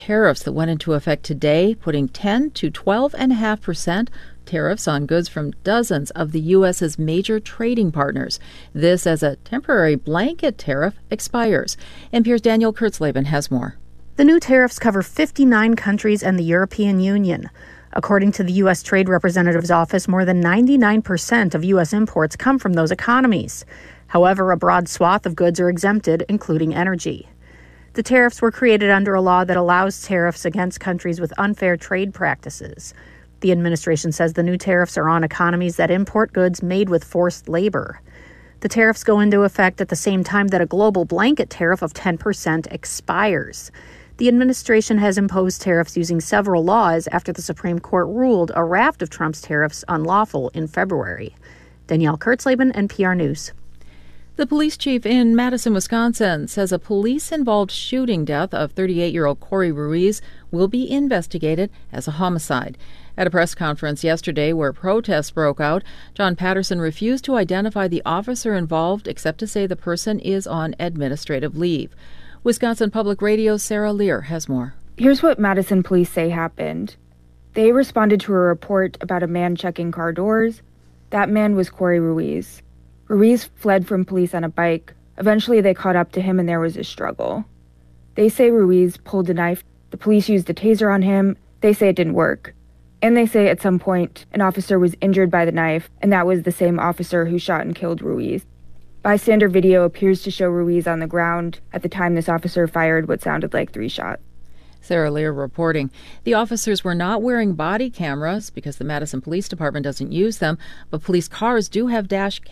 Tariffs that went into effect today, putting 10 to 12.5% tariffs on goods from dozens of the U.S.'s major trading partners. This as a temporary blanket tariff expires. NPR's Daniel Kurtzleben has more. The new tariffs cover 59 countries and the European Union. According to the U.S. Trade Representative's office, more than 99% of U.S. imports come from those economies. However, a broad swath of goods are exempted, including energy. The tariffs were created under a law that allows tariffs against countries with unfair trade practices. The administration says the new tariffs are on economies that import goods made with forced labor. The tariffs go into effect at the same time that a global blanket tariff of 10% expires. The administration has imposed tariffs using several laws after the Supreme Court ruled a raft of Trump's tariffs unlawful in February. Danielle Kurtzleben, NPR News. The police chief in Madison, Wisconsin, says a police-involved shooting death of 38-year-old Corey Ruiz will be investigated as a homicide. At a press conference yesterday where protests broke out, John Patterson refused to identify the officer involved except to say the person is on administrative leave. Wisconsin Public Radio's Sarah Lear has more. Here's what Madison police say happened. They responded to a report about a man checking car doors. That man was Corey Ruiz. Ruiz fled from police on a bike. Eventually, they caught up to him and there was a struggle. They say Ruiz pulled a knife. The police used a taser on him. They say it didn't work. And they say at some point, an officer was injured by the knife, and that was the same officer who shot and killed Ruiz. Bystander video appears to show Ruiz on the ground at the time this officer fired what sounded like 3 shots. Sarah Lear reporting. The officers were not wearing body cameras because the Madison Police Department doesn't use them, but police cars do have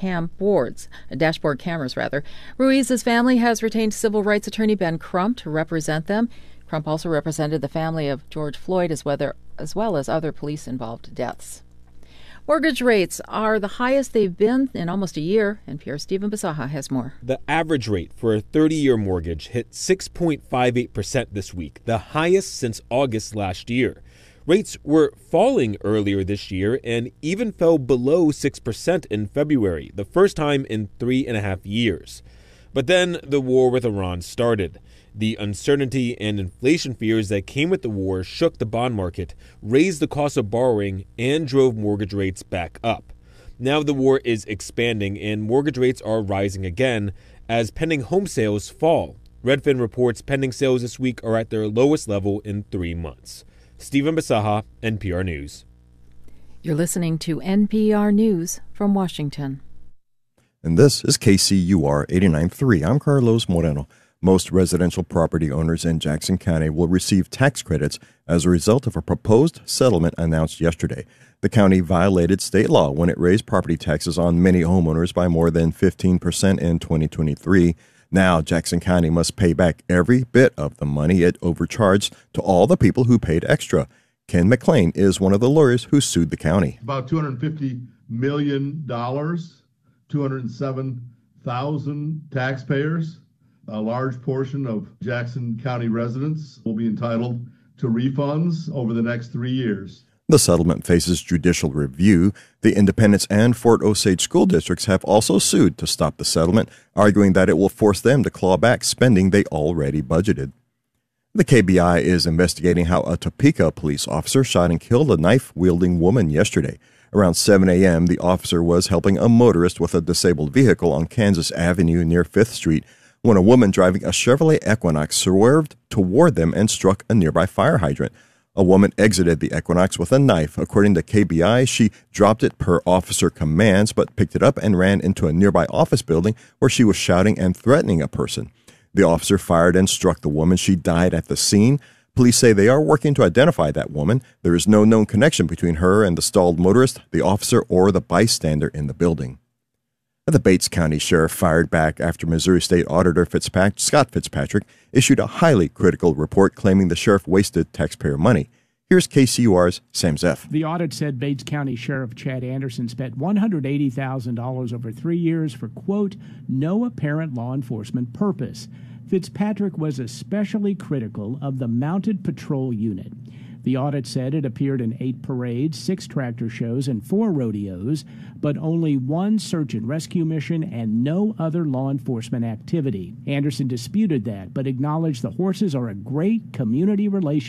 dashboard cameras. Ruiz's family has retained civil rights attorney Ben Crump to represent them. Crump also represented the family of George Floyd as well as other police-involved deaths. Mortgage rates are the highest they've been in almost a year. NPR's Stephen Bisaha has more. The average rate for a 30-year mortgage hit 6.58% this week, the highest since August last year. Rates were falling earlier this year and even fell below 6% in February, the first time in 3.5 years. But then the war with Iran started. The uncertainty and inflation fears that came with the war shook the bond market, raised the cost of borrowing, and drove mortgage rates back up. Now the war is expanding and mortgage rates are rising again as pending home sales fall. Redfin reports pending sales this week are at their lowest level in 3 months. Stephen Bisaha, NPR News. You're listening to NPR News from Washington. And this is KCUR 89.3. I'm Carlos Moreno. Most residential property owners in Jackson County will receive tax credits as a result of a proposed settlement announced yesterday. The county violated state law when it raised property taxes on many homeowners by more than 15% in 2023. Now, Jackson County must pay back every bit of the money it overcharged to all the people who paid extra. Ken McLean is one of the lawyers who sued the county. About $250 million, 207,000 taxpayers. A large portion of Jackson County residents will be entitled to refunds over the next 3 years. The settlement faces judicial review. The Independence and Fort Osage school districts have also sued to stop the settlement, arguing that it will force them to claw back spending they already budgeted. The KBI is investigating how a Topeka police officer shot and killed a knife-wielding woman yesterday. Around 7 a.m., the officer was helping a motorist with a disabled vehicle on Kansas Avenue near 5th Street when a woman driving a Chevrolet Equinox swerved toward them and struck a nearby fire hydrant. A woman exited the Equinox with a knife. According to KBI, she dropped it per officer commands, but picked it up and ran into a nearby office building where she was shouting and threatening a person. The officer fired and struck the woman. She died at the scene. Police say they are working to identify that woman. There is no known connection between her and the stalled motorist, the officer, or the bystander in the building. The Bates County Sheriff fired back after Missouri State Auditor Scott Fitzpatrick issued a highly critical report claiming the sheriff wasted taxpayer money. Here's KCUR's Sam Zeff. The audit said Bates County Sheriff Chad Anderson spent $180,000 over 3 years for, quote, no apparent law enforcement purpose. Fitzpatrick was especially critical of the Mounted Patrol Unit. The audit said it appeared in 8 parades, 6 tractor shows, and 4 rodeos, but only 1 search and rescue mission and no other law enforcement activity. Anderson disputed that, but acknowledged the horses are a great community relationship.